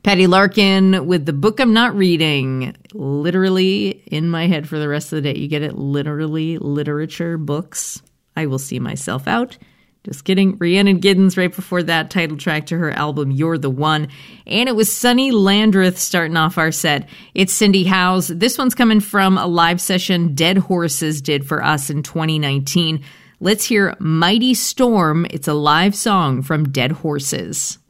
Patty Larkin with The Book I'm Not Reading. Literally in my head for the rest of the day. You get it? Literally, literature, books. I will see myself out. Just kidding. Rhiannon Giddens right before that, title track to her album You're the One. And it was Sonny Landreth starting off our set. It's Cindy Howes. This one's coming from a live session Dead Horses did for us in 2019. Let's hear Mighty Storm. It's a live song from Dead Horses.